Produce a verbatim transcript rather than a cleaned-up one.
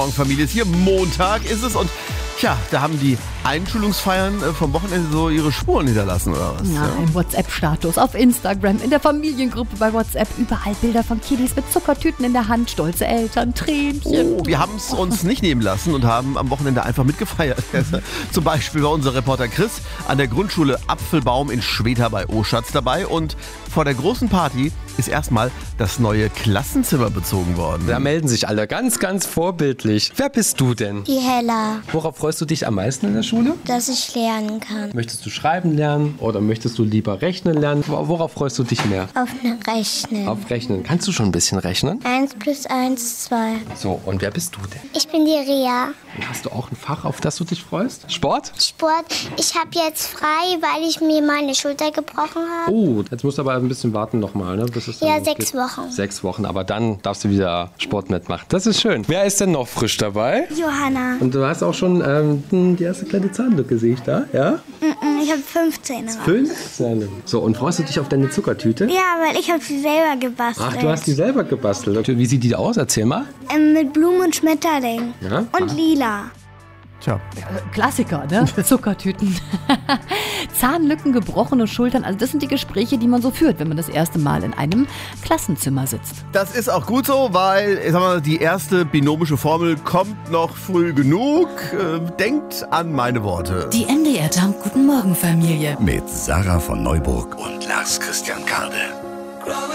Morgen Familie ist hier, Montag ist es und tja, da haben die Einschulungsfeiern vom Wochenende so ihre Spuren hinterlassen, oder was? Ja, im WhatsApp-Status, auf Instagram, in der Familiengruppe bei WhatsApp, überall Bilder von Kiddies mit Zuckertüten in der Hand, stolze Eltern, Tränchen. Oh, wir haben es uns nicht nehmen lassen und haben am Wochenende einfach mitgefeiert. Zum Beispiel war unser Reporter Chris an der Grundschule Apfelbaum in Schweta bei Oschatz dabei und vor der großen Party ist erstmal das neue Klassenzimmer bezogen worden. Da melden sich alle ganz, ganz vorbildlich. Wer bist du denn? Die Hella, Worauf freust du dich am meisten in der Schule? dass ich lernen kann. Möchtest du schreiben lernen oder möchtest du lieber rechnen lernen? Worauf freust du dich mehr? Auf eine Rechnen. Auf Rechnen. Kannst du schon ein bisschen rechnen? Eins plus eins, zwei. So, und wer bist du denn? Ich bin die Ria. Und hast du auch ein Fach, auf das du dich freust? Sport? Sport. Ich habe jetzt frei, weil ich mir meine Schulter gebrochen habe. Oh, jetzt musst du aber ein bisschen warten nochmal, ne? Bis es dann Ja, losgeht. sechs Wochen. Sechs Wochen, aber dann darfst du wieder Sport mitmachen. Das ist schön. Wer ist denn noch frisch dabei? Johanna. Und du hast auch schon ähm, die erste kleine Zahnlücke, sehe ich da, ja? Ich habe fünfzehn. fünfzehn. So, und freust du dich auf deine Zuckertüte? Ja, weil ich habe sie selber gebastelt. Ach, du hast die selber gebastelt. Wie sieht die aus? Erzähl mal. Ähm, mit Blumen und Schmetterling. Ja? Und lila. Tja, Klassiker, ne? Zuckertüten. Zahnlücken, gebrochene Schultern. Also das sind die Gespräche, die man so führt, wenn man das erste Mal in einem Klassenzimmer sitzt. das ist auch gut so, weil ich sag mal, die erste binomische Formel kommt noch früh genug. Äh, denkt an meine Worte. Die N D R-Jump Guten Morgen Familie. Mit Sarah von Neuburg und Lars Christian Kade.